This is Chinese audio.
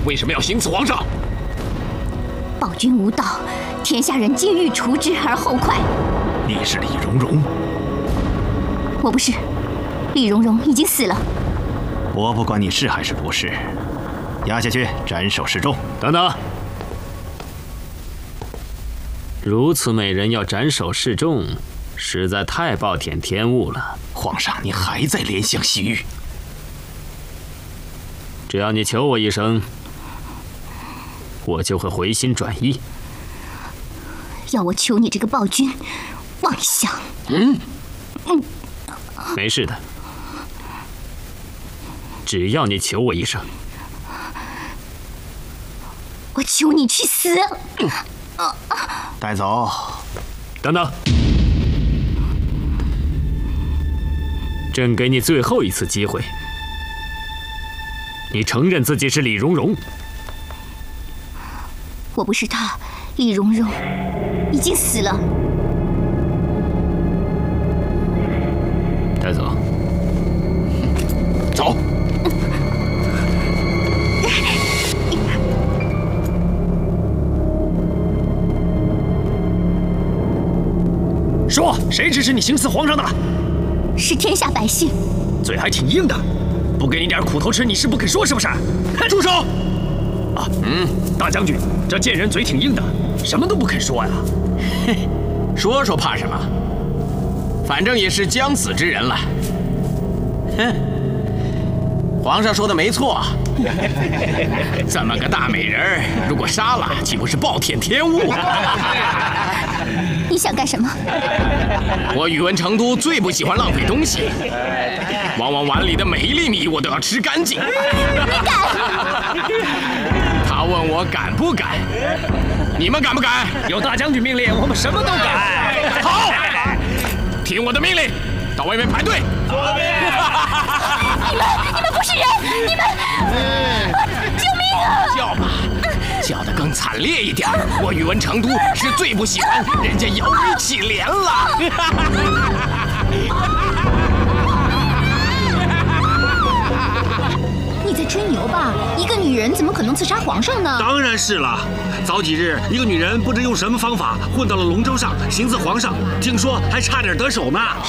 为什么要行刺皇上？ 暴君无道，天下人皆欲除之而后快。 你是李荣荣？ 我不是，李荣荣已经死了。 我不管你是还是不是，押下去斩首示众。 等等，如此美人要斩首示众，实在太暴殄天物了。 皇上，您还在怜香惜玉。 只要你求我一声，我就会回心转意。 要我求你这个暴君，妄想！ 没事的，只要你求我一声。 我求你去死！ 带走。 等等，朕给你最后一次机会，你承认自己是李荣荣？ 我不是他，李荣荣已经死了。 带走。 走。说，谁指使你行刺皇上的？ 是天下百姓。 嘴还挺硬的，不给你点苦头吃，你是不肯说是不是？住手！啊，大将军，这贱人嘴挺硬的，什么都不肯说呀。 说说怕什么？反正也是将死之人了。哼，皇上说的没错，这么个大美人，如果杀了，岂不是暴殄天物？ 你想干什么？ 我宇文成都最不喜欢浪费东西，往往碗里的每一粒米我都要吃干净。 你敢？ 他问我敢不敢，你们敢不敢？ 有大将军命令，我们什么都敢。 好，听我的命令，到外面排队。 你们不是人！你们，救命啊！ 叫吧，叫得更惨烈一点。我宇文成都是最不喜欢人家摇尾乞怜了。 你在吹牛吧？一个女人怎么可能刺杀皇上呢？ 当然是了。早几日，一个女人不知用什么方法混到了龙舟上，行刺皇上，听说还差点得手呢。